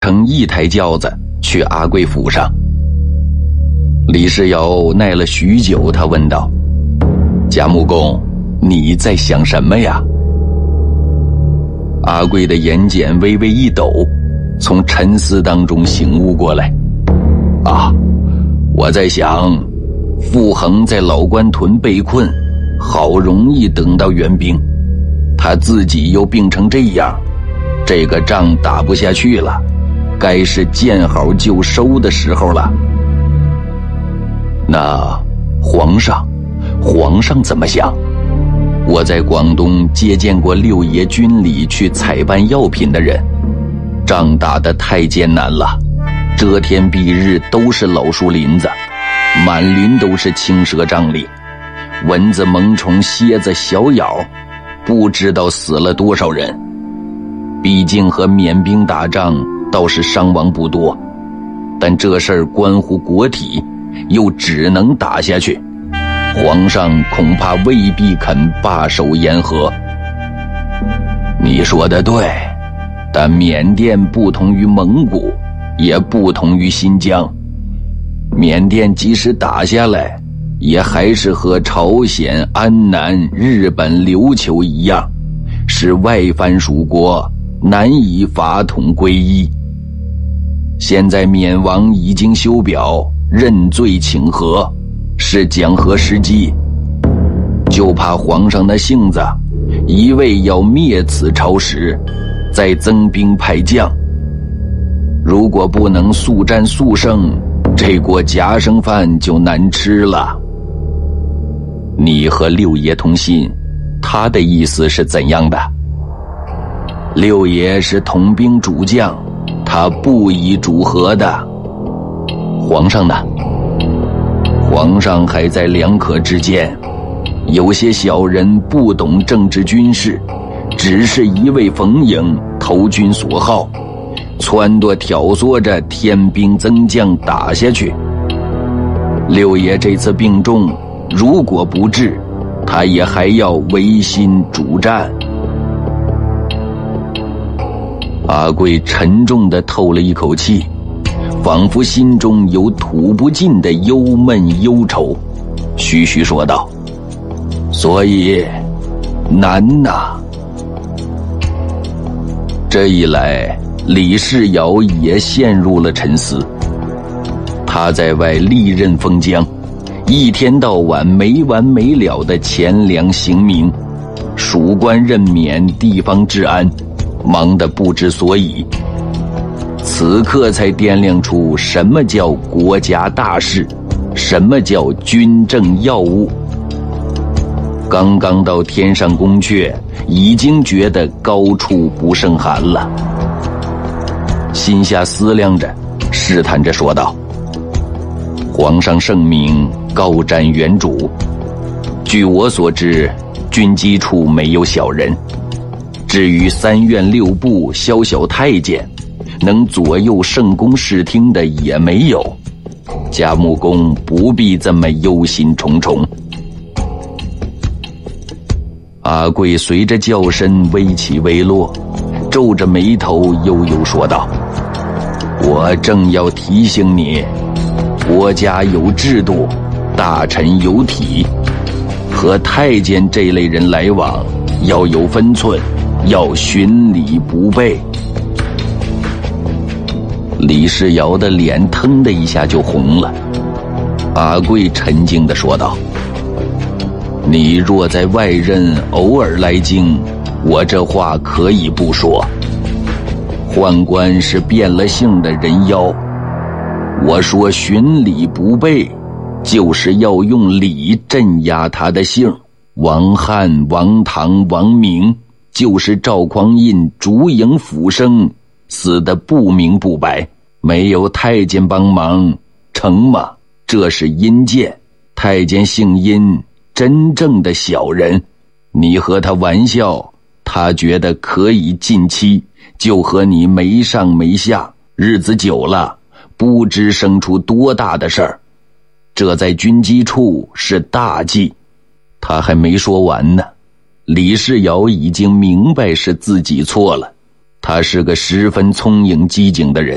乘一台轿子去阿贵府上。李世尧耐了许久，他问道：贾穆公，你在想什么呀？阿贵的眼睑微微一抖，从沉思当中醒悟过来。我在想，傅恒在老官屯被困，好容易等到援兵，他自己又病成这样，这个仗打不下去了，该是见好就收的时候了。那皇上怎么想？我在广东接见过六爷军里去采办药品的人，仗打得太艰难了，遮天蔽日都是老树林子，满林都是青蛇瘴疠，蚊子萌虫蝎子小咬，不知道死了多少人。毕竟和缅兵打仗倒是伤亡不多，但这事儿关乎国体，又只能打下去，皇上恐怕未必肯罢手言和。你说的对，但缅甸不同于蒙古，也不同于新疆，缅甸即使打下来，也还是和朝鲜、安南、日本、琉球一样，是外藩属国，难以法统归一。现在缅王已经修表认罪请和，是讲和时机，就怕皇上的性子，一味要灭此朝时，再增兵派将。如果不能速战速胜，这锅夹生饭就难吃了。你和六爷通信，他的意思是怎样的？六爷是统兵主将，他不以主和的。皇上呢？皇上还在两可之间，有些小人不懂政治军事，只是一味逢迎，投军所好，撺掇挑唆着添兵增将打下去。六爷这次病重，如果不治，他也还要违心主战。阿贵沉重地透了一口气，仿佛心中有吐不尽的忧闷忧愁，徐徐说道：所以难呐。这一来，李世尧也陷入了沉思。他在外历任封疆，一天到晚没完没了的钱粮刑名，属官任免地方治安，忙得不知所以。此刻才掂量出什么叫国家大事，什么叫军政要务。刚刚到天上宫阙，已经觉得高处不胜寒了。心下思量着，试探着说道：皇上圣明，高瞻远瞩，据我所知，军机处没有小人，至于三院六部宵小太监，能左右圣宫视听的也没有。贾穆公不必这么忧心忡忡。阿贵随着叫声微起微落，皱着眉头悠悠说道：我正要提醒你，国家有制度，大臣有体，和太监这类人来往要有分寸，要循礼不悖。李世尧的脸腾的一下就红了。阿贵沉静地说道：你若在外任偶尔来京，我这话可以不说。宦官是变了性的人妖，我说循礼不悖，就是要用礼镇压他的性。王翰、王唐、王明，就是赵匡胤、烛影斧声，死得不明不白，没有太监帮忙，成吗？这是阴间，太监姓阴，真正的小人。你和他玩笑，他觉得可以近期，就和你没上没下，日子久了，不知生出多大的事儿。这在军机处是大忌。他还没说完呢，李世尧已经明白是自己错了。他是个十分聪颖机警的人，